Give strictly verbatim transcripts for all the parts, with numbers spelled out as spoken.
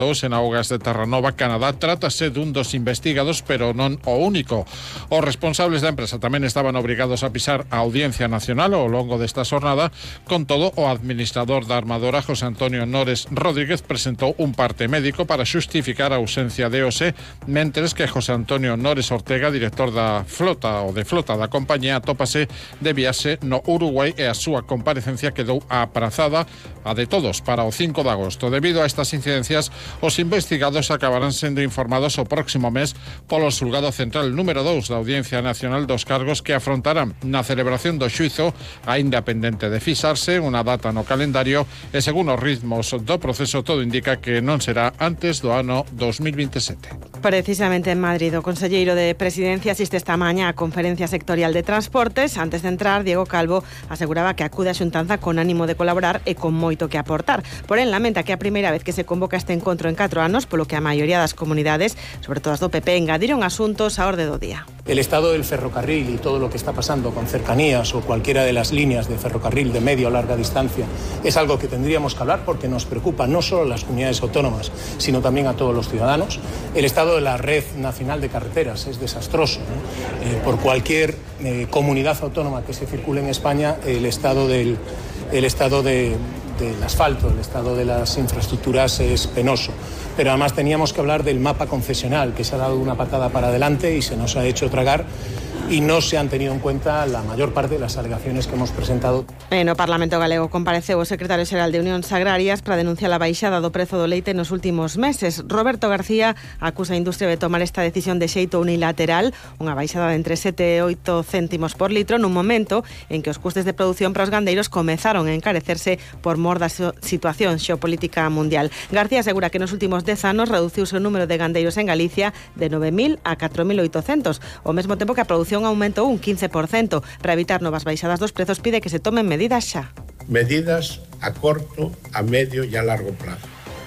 en augas de Terranova, Canadá. Trátase dun dos investigados, pero non o único. Os responsables da empresa tamén estaban obrigados a pisar a Audiencia Nacional ao longo desta xornada. Con todo, o administrador da armadora, José Antonio Nores Rodríguez, presentou un parte médico para xustificar a ausencia de O S E, mentres que José Antonio Nores Ortega, director da flota ou de flota da compañía, atópase de viaxe no Uruguai e a súa comparecencia quedou aprazada, a de todos, para o cinco de agosto. Debido a estas incidencias, os investigados acabarán sendo informados o próximo mes polo Xulgado Central número dous da Audiencia Nacional dos cargos que afrontarán na celebración do xuízo, aínda pendente de fixarse unha data no calendario, e según os ritmos do proceso todo indica que non será antes do ano dos mil veintesete. Precisamente en Madrid, o conselleiro de Presidencia asiste esta mañá á Conferencia Sectorial de Transportes. Antes de entrar, Diego Calvo aseguraba que acude a xuntanza con ánimo de colaborar e con moito que aportar. Porén, lamenta que a primeira vez que se convoca este encontro en catro anos, polo que a maioría das comunidades, sobre todo as do P P, engadiron asuntos á orde do día. El estado del ferrocarril y todo lo que está pasando con cercanías o cualquiera de las líneas de ferrocarril de media o larga distancia es algo que tendríamos que hablar porque nos preocupa no solo a las comunidades autónomas, sino también a todos los ciudadanos. El estado de la red nacional de carreteras es desastroso, ¿no? Eh, por cualquier eh, comunidad autónoma que se circule en España, el estado del, el estado de, del asfalto, el estado de las infraestructuras es penoso. Pero además teníamos que hablar del mapa concesional, que se ha dado una patada para adelante y se nos ha hecho tragar, y no se han tenido en cuenta la mayor parte de las alegaciones que hemos presentado. En o Parlamento Galego compareceu o secretario xeral de Unións Agrarias para denunciar a baixada do prezo do leite nos últimos meses. Roberto García acusa a industria de tomar esta decisión de xeito unilateral, unha baixada de entre sete e oito céntimos por litro, nun momento en que os custes de produción para os gandeiros comezaron a encarecerse por mor da situación xeopolítica mundial. García asegura que nos últimos dez anos reduciuse o número de gandeiros en Galicia de nove mil a catro mil oitocentos, ao mesmo tempo que a produción aumentou un quince por cento. Para evitar novas baixadas dos prezos, pide que se tomen medidas xa. Medidas a corto, a medio e a largo plazo.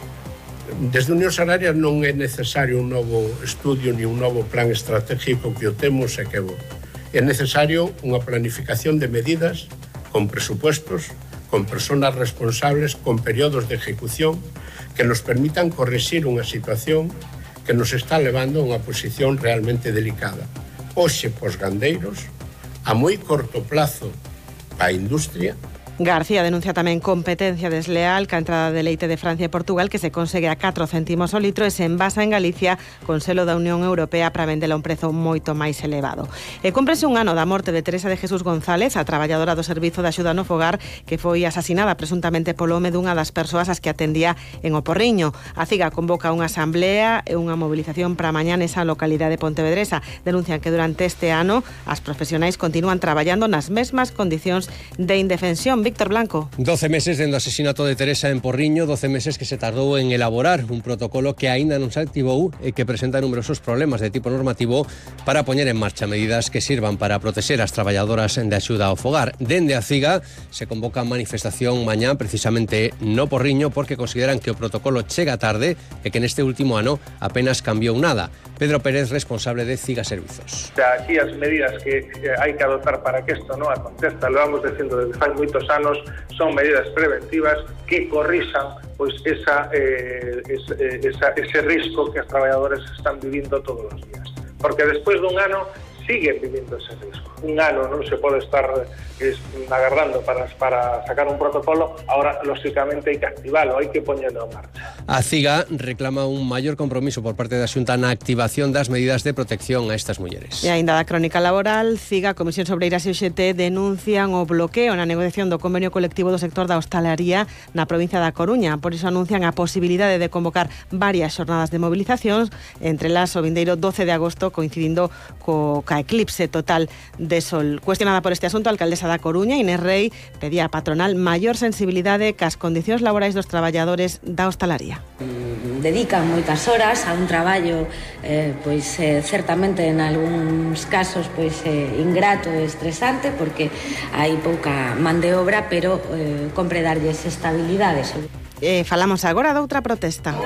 Desde Unións Agrarias non é necesario un novo estudio ni un novo plan estratégico, que o temos e que é bo. É necesario unha planificación de medidas con presupuestos, con persoas responsables, con períodos de ejecución que nos permitan corrixir unha situación que nos está levando a unha posición realmente delicada. Hoxe pos gandeiros, a moi corto plazo a industria. García denuncia tamén competencia desleal ca entrada de leite de Francia e Portugal, que se consegue a catro céntimos o litro e se envasa en Galicia con selo da Unión Europea para vendela a un prezo moito máis elevado. E cúmprese un ano da morte de Teresa de Jesús González, a traballadora do Servizo de Axuda no Fogar, que foi asasinada presuntamente polo home dunha das persoas as que atendía en O Porriño. A CIGA convoca unha asamblea e unha movilización para mañá nesa localidade pontevedresa. Denuncian que durante este ano as profesionais continúan traballando nas mesmas condicións de indefensión. Víctor Blanco. doce meses dende o asesinato de Teresa en Porriño, doce meses que se tardou en elaborar un protocolo que aínda non se activou e que presenta numerosos problemas de tipo normativo para poñer en marcha medidas que sirvan para protexer as traballadoras de axuda ao fogar. Dende a CIGA se convoca manifestación mañá precisamente no Porriño porque consideran que o protocolo chega tarde e que neste último ano apenas cambiou nada. Pedro Pérez, responsable de CIGA Servizos. Aquí as medidas que hai que adoptar para que isto non acontezca, lo vamos dicindo desde fai moitos anos, son medidas preventivas que corrixan pois esa, eh, ese, esa, ese risco que as traballadores están vivindo todos os días. Porque despois dun ano siguen vivindo ese risco. Un ano non se pode estar es, agardando para, para sacar un protocolo, ahora, lógicamente, hai que activalo, hai que poñelo en marcha. A CIGA reclama un maior compromiso por parte da Xunta na activación das medidas de protección a estas mulleres. E aínda da crónica laboral, CIGA, Comisión Obreiras e O X T denuncian o bloqueo na negociación do convenio colectivo do sector da hostalaría na provincia da Coruña. Por iso anuncian a posibilidade de convocar varias xornadas de movilizacións, entre las o vindeiro doce de agosto, coincidindo co ca eclipse total de sol. Cuestionada por este asunto, a alcaldesa da Coruña, Inés Rei, pedía a patronal maior sensibilidade cas condicións laborais dos traballadores da hostalaría. Dedican moitas horas a un traballo eh, pois eh, certamente en algúns casos pois eh, ingrato e estresante porque hai pouca man de obra, pero eh, compre darlles estabilidade. Eh, falamos agora doutra protesta.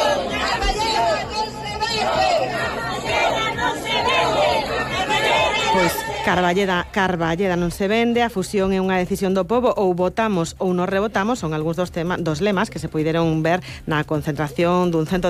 Pois Carballeda, Carballeda non se vende, a fusión é unha decisión do pobo, ou votamos ou non rebotamos, son algúns dos, tema, dos lemas que se puideron ver na concentración dun centro